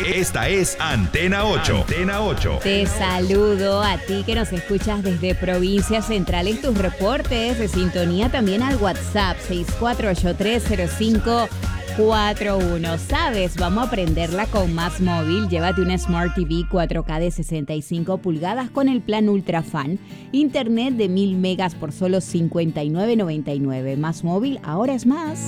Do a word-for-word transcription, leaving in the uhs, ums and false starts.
Esta es Antena ocho. Antena ocho. Te saludo a ti que nos escuchas desde Provincia Central en tus reportes de sintonía, también al WhatsApp seis cuatro ocho tres cero cinco cuatro uno. ¿Sabes? Vamos a aprenderla con Más Móvil. Llévate una Smart T V cuatro K de sesenta y cinco pulgadas con el plan Ultra Fan. Internet de mil megas por solo cincuenta y nueve noventa y nueve. Más Móvil, ahora es más.